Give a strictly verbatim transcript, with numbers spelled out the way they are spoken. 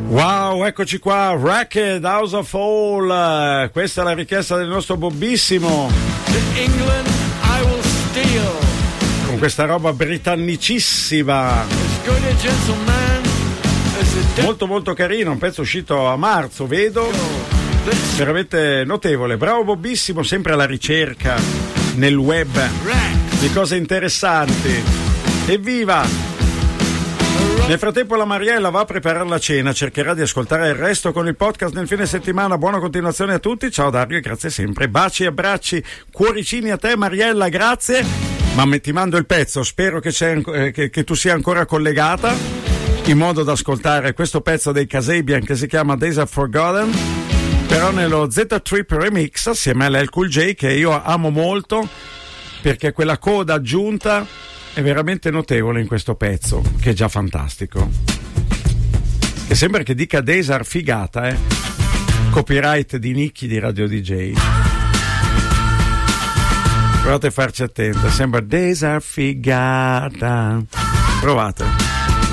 Wow, eccoci qua, Wrecked, House of Fall, questa è la richiesta del nostro Bobbissimo. England I will steal. Con questa roba britannicissima. As good a gentleman as the Molto molto carino, un pezzo uscito a marzo, vedo. Veramente notevole, bravo Bobbissimo, sempre alla ricerca nel web di cose interessanti. Evviva! Nel frattempo la Mariella va a preparare la cena, cercherà di ascoltare il resto con il podcast nel fine settimana. Buona continuazione a tutti, ciao Dario e grazie sempre, baci e abbracci, cuoricini a te Mariella, grazie. Ma ti mando il pezzo, spero che, c'è, eh, che, che tu sia ancora collegata in modo da ascoltare questo pezzo dei Kasabian che si chiama Days Are Forgotten, però nello Z-Trip Remix assieme a L L Cool J, che io amo molto perché quella coda aggiunta è veramente notevole in questo pezzo, che è già fantastico. Che sembra che dica Days Are figata, eh? Copyright di Nicky di Radio D J. Provate a farci attento, sembra Days Are figata. Provate.